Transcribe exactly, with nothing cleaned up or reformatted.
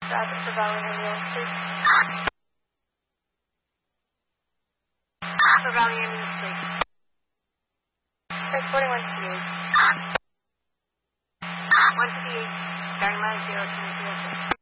Roger for Valley Ambulance, please. For Valley Ambulance, please. Transporting one fifty-eight. one fifty-eight, starting line zero two zero six.